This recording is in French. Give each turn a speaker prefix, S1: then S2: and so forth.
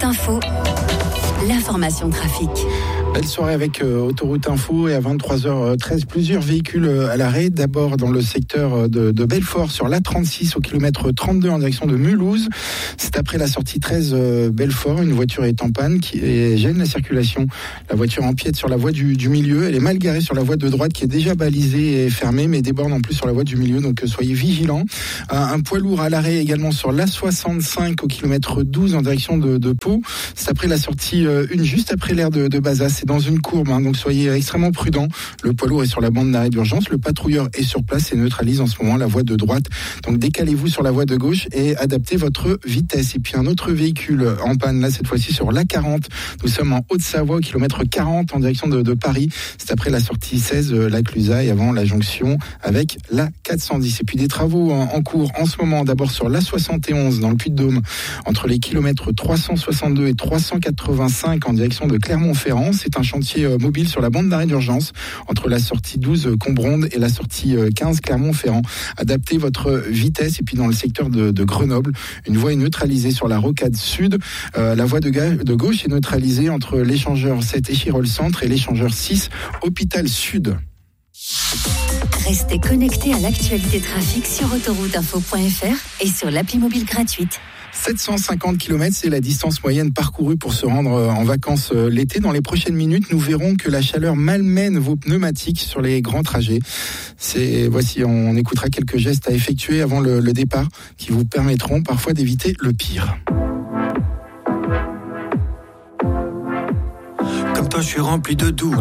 S1: Autoroute Info, l'information trafic.
S2: Belle soirée avec Autoroute Info et à 23h13, plusieurs véhicules à l'arrêt. D'abord dans le secteur de Belfort sur l'A36 au kilomètre 32 en direction de Mulhouse. C'est après la sortie 13 Belfort. Une voiture est en panne et gêne la circulation. La voiture empiète sur la voie du milieu. Elle est mal garée sur la voie de droite qui est déjà balisée et fermée, mais déborde en plus sur la voie du milieu. Donc soyez vigilants. Un poids lourd à l'arrêt également sur l'A65 au kilomètre 12 en direction de Pau. C'est après la sortie 1 juste après l'aire de Bazas. C'est dans une courbe, donc soyez extrêmement prudents. Le poids lourd est sur la bande d'arrêt d'urgence. Le patrouilleur est sur place et neutralise en ce moment la voie de droite. Donc décalez-vous sur la voie de gauche et adaptez votre vitesse. Et puis un autre véhicule en panne, là cette fois-ci sur l'A40. Nous sommes en Haute-Savoie au kilomètre 40 en direction de Paris. C'est après la sortie 16 la Clusaz et avant la jonction avec la 410. Et puis des travaux en cours en ce moment. D'abord sur l'A71 dans le Puy-de-Dôme entre les kilomètres 362 et 385 en direction de Clermont-Ferrand. C'est un chantier mobile sur la bande d'arrêt d'urgence entre la sortie 12 Combronde et la sortie 15 Clermont-Ferrand. Adaptez votre vitesse. Et puis dans le secteur de Grenoble, une voie est neutralisée sur la rocade sud. La voie de gauche est neutralisée entre l'échangeur 7 Échirol Centre et l'échangeur 6 Hôpital Sud.
S1: Restez connectés à l'actualité trafic sur autorouteinfo.fr et sur l'appli mobile gratuite.
S2: 750 km, c'est la distance moyenne parcourue pour se rendre en vacances l'été. Dans les prochaines minutes, nous verrons que la chaleur malmène vos pneumatiques sur les grands trajets. Voici, on écoutera quelques gestes à effectuer avant le départ qui vous permettront parfois d'éviter le pire.
S3: Comme toi, je suis rempli de doute.